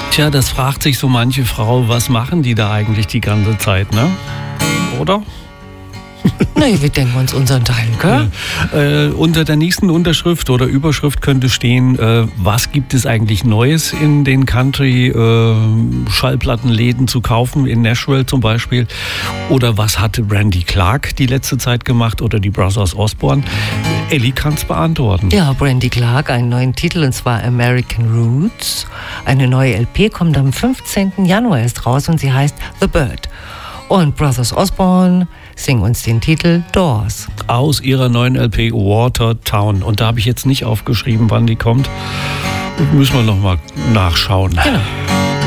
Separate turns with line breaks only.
Tja, das fragt sich so manche Frau, was machen die da eigentlich die ganze Zeit, ne? Oder?
Nee, wir denken uns unseren Teil, gell?
Ja. Unter der nächsten Unterschrift oder Überschrift könnte stehen, was gibt es eigentlich Neues in den Country-Schallplattenläden zu kaufen, in Nashville zum Beispiel? Oder was hatte Randy Clark die letzte Zeit gemacht oder die Brothers Osborne? Elli kann es beantworten.
Ja, Randy Clark, einen neuen Titel, und zwar American Roots. Eine neue LP kommt am 15. Januar erst raus und sie heißt The Bird. Und Brothers Osborne singen uns den Titel Doors.
Aus ihrer neuen LP Watertown. Und da habe ich jetzt nicht aufgeschrieben, wann die kommt. Müssen wir noch mal nachschauen.
Genau.